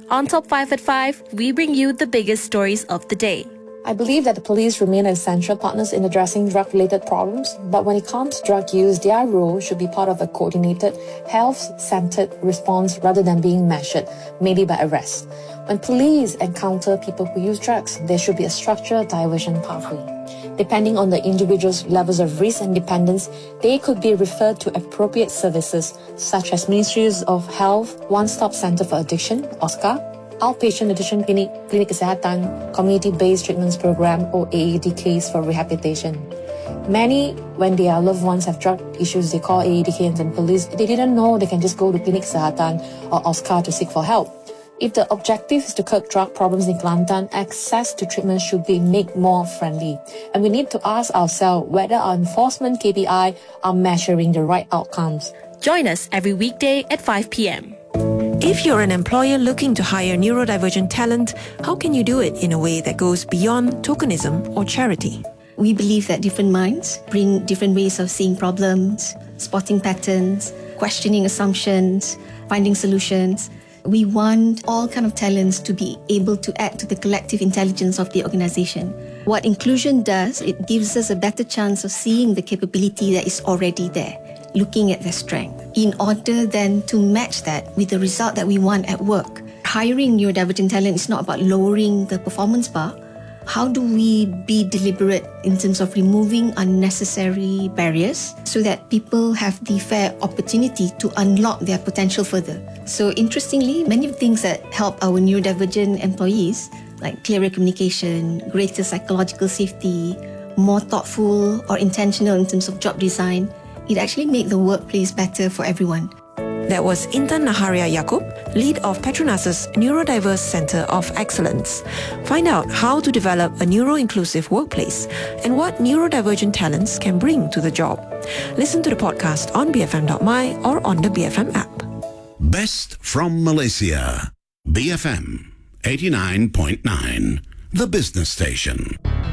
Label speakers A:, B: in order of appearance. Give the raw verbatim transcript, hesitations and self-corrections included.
A: On Top five at five, we bring you the biggest stories of the day.
B: I believe that the police remain essential partners in addressing drug-related problems, but when it comes to drug use, their role should be part of a coordinated, health-centered response rather than being measured, maybe by arrest. When police encounter people who use drugs, there should be a structured diversion pathway. Depending on the individual's levels of risk and dependence, they could be referred to appropriate services such as Ministries of Health, One-Stop Center for Addiction, O S C A, Outpatient Addiction Clinic, Klinik Kesihatan, Community-Based Treatments Program, or A A D Ks for rehabilitation. Many, when their loved ones have drug issues, they call A A D K and then police. They didn't know they can just go to Klinik Kesihatan or O S C A to seek for help. If the objective is to curb drug problems in Kelantan, access to treatment should be made more friendly. And we need to ask ourselves whether our enforcement K P I are measuring the right outcomes.
A: Join us every weekday at five p.m.
C: If you're an employer looking to hire neurodivergent talent, how can you do it in a way that goes beyond tokenism or charity?
D: We believe that different minds bring different ways of seeing problems, spotting patterns, questioning assumptions, finding solutions. We want all kind of talents to be able to add to the collective intelligence of the organization. What inclusion does, it gives us a better chance of seeing the capability that is already there, looking at their strength, in order then to match that with the result that we want at work. Hiring neurodivergent talent is not about lowering the performance bar. How do we be deliberate in terms of removing unnecessary barriers so that people have the fair opportunity to unlock their potential further? So interestingly, many of the things that help our neurodivergent employees, like clearer communication, greater psychological safety, more thoughtful or intentional in terms of job design, it actually makes the workplace better for everyone.
C: That was Intan Naharia Yaakob, lead of Petronas's Neurodiverse Centre of Excellence. Find out how to develop a neuro-inclusive workplace and what neurodivergent talents can bring to the job. Listen to the podcast on b f m dot m y or on the B F M app.
E: Best from Malaysia. B F M eighty-nine point nine, the business station.